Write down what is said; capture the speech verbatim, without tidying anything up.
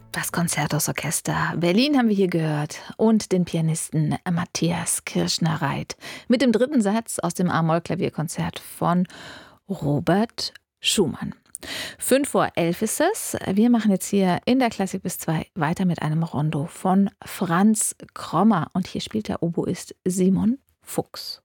Das Konzerthausorchester Berlin haben wir hier gehört und den Pianisten Matthias Kirschner-Reit mit dem dritten Satz aus dem A-Moll-Klavierkonzert von Robert Schumann. Fünf vor elf ist es. Wir machen jetzt hier in der Klassik bis zwei weiter mit einem Rondo von Franz Krommer und hier spielt der Oboist Simon Fuchs.